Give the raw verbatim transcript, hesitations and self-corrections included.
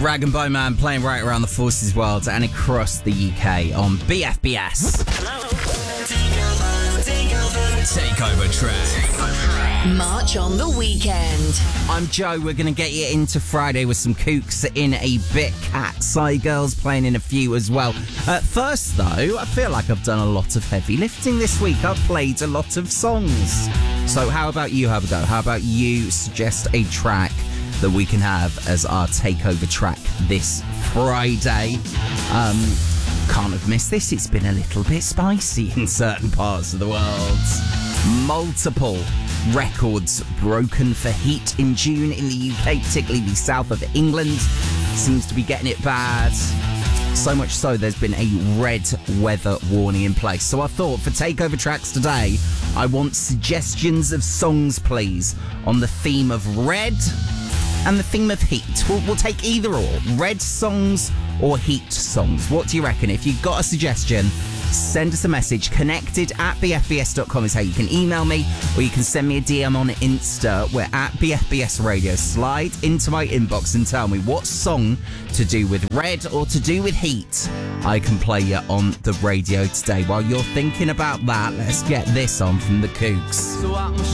Rag and Bone Man playing right around the Forces world and across the U K on B F B S. Takeover track. March on the weekend. I'm Joe. We're going to get you into Friday with some kooks in a bit. Cat Side Girls playing in a few as well. At first, though, I feel like I've done a lot of heavy lifting this week. I've played a lot of songs. So how about you have a go? How about you suggest a track that we can have as our takeover track this Friday? Um, can't have missed this. It's been a little bit spicy in certain parts of the world. Multiple records broken for heat in June in the U K, particularly the south of England. Seems to be getting it bad. So much so, there's been a red weather warning in place. So I thought for takeover tracks today, I want suggestions of songs, please, on the theme of red and the theme of heat. We'll, we'll take either or. Red songs or heat songs. What do you reckon? If you've got a suggestion, send us a message. Connected at b f b s dot com is how you can email me, or you can send me a D M on Insta. We're at B F B S Radio. Slide into my inbox and tell me what song to do with red or to do with heat I can play you on the radio today. While you're thinking about that, let's get this on from the Kooks. So I'm